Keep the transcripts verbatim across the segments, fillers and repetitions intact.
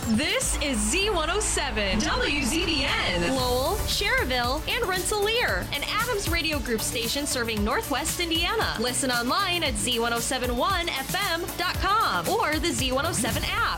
This is Z one oh seven, W Z B N, Lowell, Cherville, and Rensselaer, an Adams Radio Group station serving Northwest Indiana. Listen online at Z one oh seven one F M dot com or the Z one oh seven app.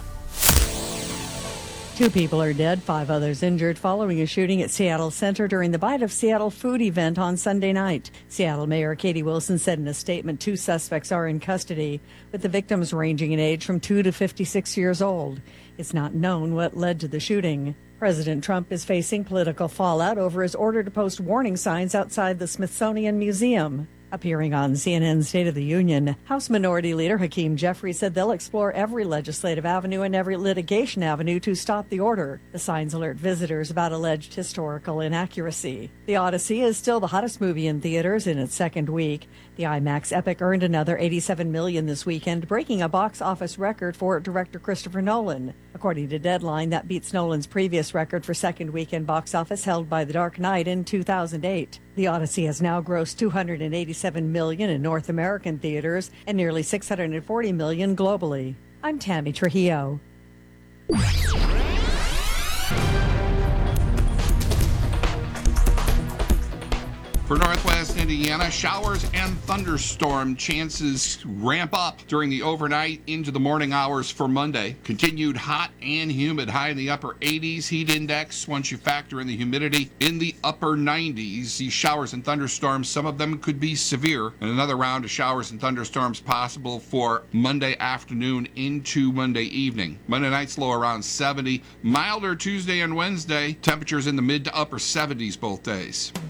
Two people are dead, five others injured following a shooting at Seattle Center during the Bite of Seattle food event on Sunday night. Seattle Mayor Katie Wilson said in a statement two suspects are in custody, with the victims ranging in age from two to fifty-six years old. It's not known what led to the shooting. President Trump is facing political fallout over his order to post warning signs outside the Smithsonian Museum. Appearing on C N N's State of the Union, House Minority Leader Hakeem Jeffries said they'll explore every legislative avenue and every litigation avenue to stop the order. The signs alert visitors about alleged historical inaccuracy. The Odyssey is still the hottest movie in theaters in its second week. The IMAX epic earned another eighty-seven million dollars this weekend, breaking a box office record for director Christopher Nolan. According to Deadline, that beats Nolan's previous record for second weekend box office held by The Dark Knight in two thousand eight. The Odyssey has now grossed two hundred eighty-seven million dollars in North American theaters and nearly six hundred forty million dollars globally. I'm Tammy Trujillo. For Northwest Indiana, showers and thunderstorm chances ramp up during the overnight into the morning hours for Monday. Continued hot and humid, high in the upper eighties. Heat index, once you factor in the humidity, in the upper nineties. These showers and thunderstorms, some of them could be severe. And another round of showers and thunderstorms possible for Monday afternoon into Monday evening. Monday night's low around seventy. Milder Tuesday and Wednesday. Temperatures in the mid to upper seventies both days.